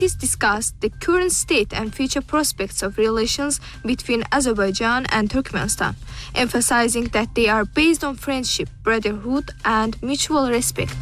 This discussed the current state and future prospects of relations between Azerbaijan and Turkmenistan, emphasizing that they are based on friendship, brotherhood, and mutual respect.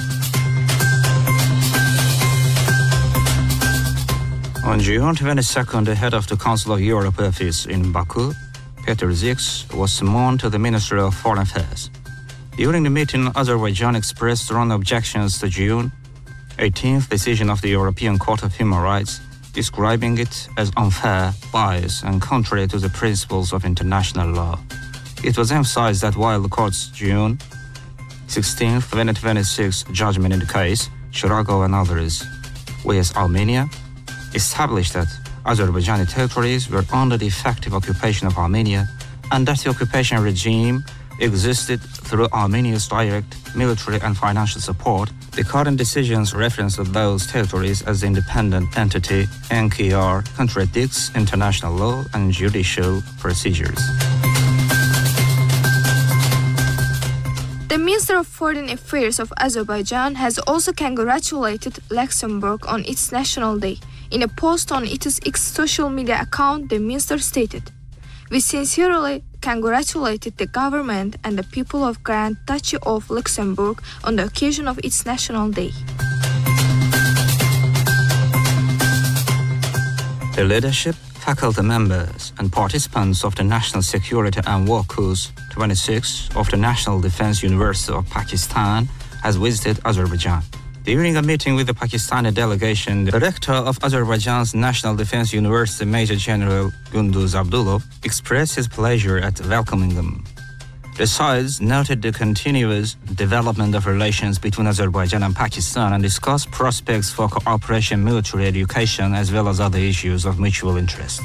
On June 22nd, the head of the Council of Europe office in Baku, Peter Zix, was summoned to the Ministry of Foreign Affairs. During the meeting, Azerbaijan expressed strong objections to June 18th decision of the European Court of Human Rights, describing it as unfair, biased, and contrary to the principles of international law. It was emphasized that while the court's June 16, 2026 judgment in the case, Chirago and others, with Armenia, established that Azerbaijani territories were under the effective occupation of Armenia and that the occupation regime existed through Armenia's direct military and financial support, the current decision's reference to those territories as the independent entity, NKR, contradicts international law and judicial procedures. The Minister of Foreign Affairs of Azerbaijan has also congratulated Luxembourg on its National Day. In a post on its X social media account, the minister stated, "We sincerely congratulated the government and the people of Grand Duchy of Luxembourg on the occasion of its National Day." The leadership, faculty members, and participants of the National Security and War Course 26 of the National Defense University of Pakistan has visited Azerbaijan. During a meeting with the Pakistani delegation, the rector of Azerbaijan's National Defense University, Major General Gunduz Abdulov, expressed his pleasure at welcoming them. The sides noted the continuous development of relations between Azerbaijan and Pakistan and discussed prospects for cooperation, military education, as well as other issues of mutual interest.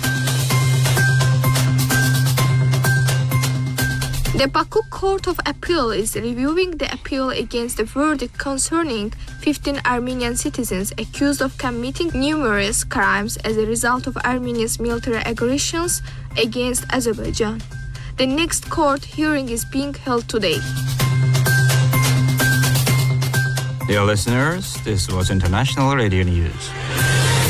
The Baku Court of Appeal is reviewing the appeal against the verdict concerning 15 Armenian citizens accused of committing numerous crimes as a result of Armenia's military aggressions against Azerbaijan. The next court hearing is being held today. Dear listeners, this was International Radio News.